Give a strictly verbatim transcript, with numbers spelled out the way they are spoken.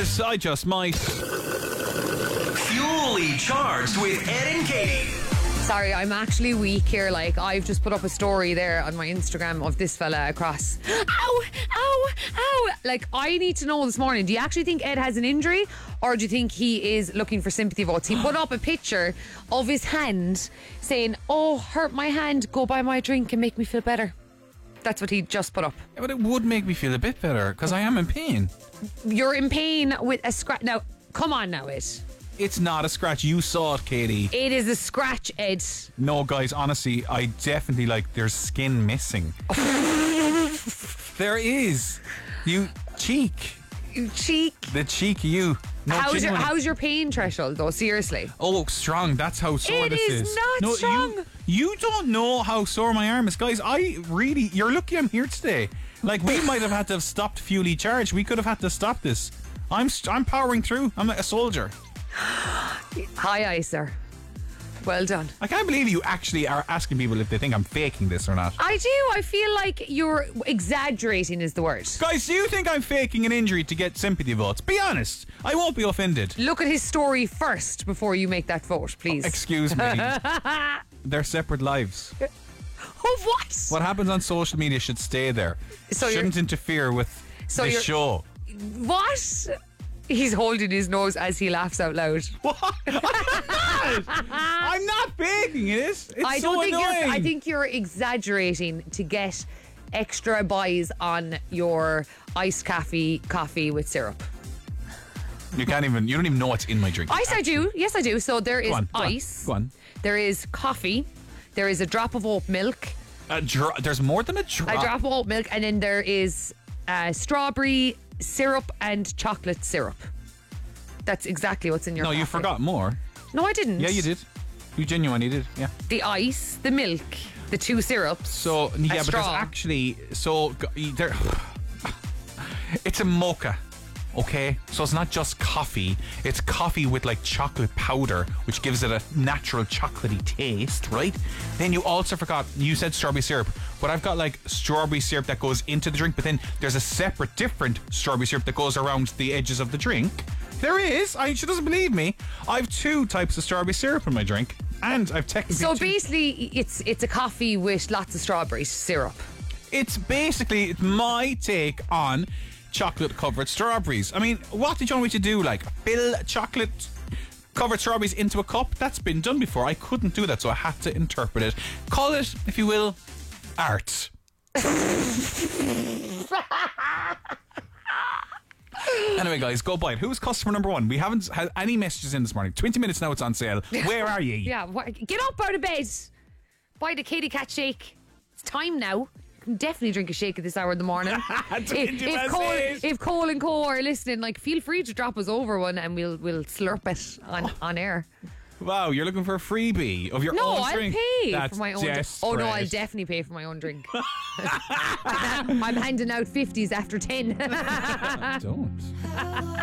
Because I just might. Fully charged with Ed and Katie. Sorry, I'm actually weak here. Like, I've just put up a story there on my Instagram of this fella across. Ow, ow, ow. Like, I need to know this morning, do you actually think Ed has an injury? Or do you think he is looking for sympathy votes? He put up a picture of his hand saying, oh, hurt my hand, go buy my drink and make me feel better. That's what he just put up. Yeah, but it would make me feel a bit better because I am in pain. You're in pain with a scratch. Now, come on now, Ed. It's not a scratch. You saw it, Katie. It is a scratch, Ed. No, guys, honestly, I definitely like there's skin missing. There is. You cheek. You cheek. The cheek, you. No, how's, your, genuinely. how's your pain threshold, though? Seriously. Oh, strong. That's how sore It this is is. not no, strong. You, you don't know how sore my arm is. Guys, I really... You're lucky I'm here today. Like, we might have had to have stopped Fully Charged. We could have had to stop this. I'm I'm powering through. I'm like a soldier. Hi, Icer. Well done. I can't believe you actually are asking people if they think I'm faking this or not. I do. I feel like you're exaggerating is the word. Guys, do you think I'm faking an injury to get sympathy votes? Be honest. I won't be offended. Look at his story first before you make that vote, please. Oh, excuse me. They're separate lives. Oh, what? What happens on social media should stay there. So Shouldn't you're- interfere with So the you're- show. What? He's holding his nose as he laughs out loud. What? I'm not faking it. It's I so don't think annoying. you're. I think you're exaggerating to get extra buys on your iced coffee, coffee with syrup. You can't even. You don't even know what's in my drink. Ice, I do. Yes, I do. So there is Go on, go on, ice. go on. There is coffee. There is a drop of oat milk. A dro- there's more than a drop. A drop of oat milk, and then there is uh, strawberry syrup and chocolate syrup. That's exactly what's in your No, you coffee. forgot more. No, I didn't. Yeah, you did. You genuinely did. Yeah. The ice, the milk, the two syrups. So yeah, but straw. there's actually so g- there. It's a mocha. Okay, so it's not just coffee. It's coffee with like chocolate powder, which gives it a natural chocolatey taste, right? Then you also forgot, you said strawberry syrup, but I've got like strawberry syrup that goes into the drink, but then there's a separate, different strawberry syrup that goes around the edges of the drink. There is. I, she doesn't believe me. I have two types of strawberry syrup in my drink, and I've technically. So two- basically, it's it's a coffee with lots of strawberry syrup. It's basically my take on chocolate covered strawberries. I mean, what did you want me to do? Like, fill chocolate covered strawberries into a cup? That's been done before. I couldn't do that, so I had to interpret it. Call it, if you will, art. Anyway, guys, go buy it. Who's customer number one? We haven't had any messages in this morning. twenty minutes now, it's on sale. Where are you? Yeah, wh- get up out of bed. Buy the Katie Cat shake. It's time now. You can definitely drink a shake at this hour in the morning. if, twenty if, past Cole, eight. if Cole and Co are listening, like, feel free to drop us over one and we'll we'll slurp it on, on air. Wow, you're looking for a freebie of your No, own I'll drink. pay That's for my own drink. desperate. Oh no, I'll definitely pay for my own drink. I'm handing out fifties after ten. Don't.